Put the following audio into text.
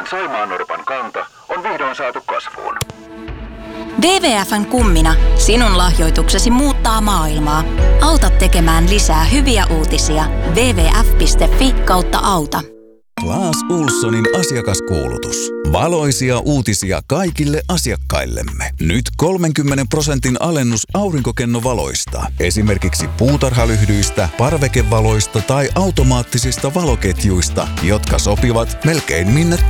saimaannorpan kanta on vihdoin saatu kasvuun. WWF:n kummina sinun lahjoituksesi muuttaa maailmaa. Auta tekemään lisää hyviä uutisia. wwf.fi/auta. Clas Ohlsonin asiakaskuulutus. Valoisia uutisia kaikille asiakkaillemme. Nyt 30% alennus aurinkokennovaloista. Esimerkiksi puutarhalyhdyistä, parvekevaloista tai automaattisista valoketjuista, jotka sopivat melkein minne